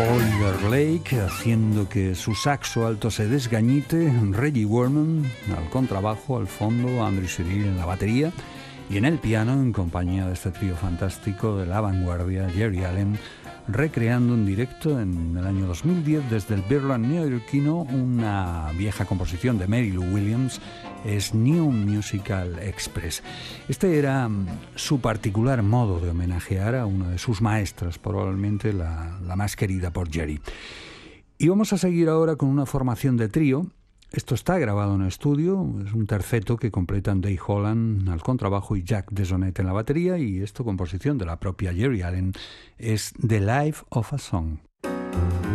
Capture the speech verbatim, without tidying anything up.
Oliver Lake haciendo que su saxo alto se desgañite, Reggie Worman al contrabajo, al fondo, Andrew Cyril en la batería y en el piano, en compañía de este trío fantástico de la vanguardia, Jerry Allen, recreando en directo en el año dos mil diez desde el Birland neoyorquino una vieja composición de Mary Lou Williams, es New Musical Express. Este era su particular modo de homenajear a una de sus maestras, probablemente la, la más querida por Jerry. Y vamos a seguir ahora con una formación de trío. Esto está grabado en estudio, es un terceto que completan Dave Holland al contrabajo y Jack DeSonet en la batería, y esto, composición de la propia Jerry Allen, es The Life of a Song.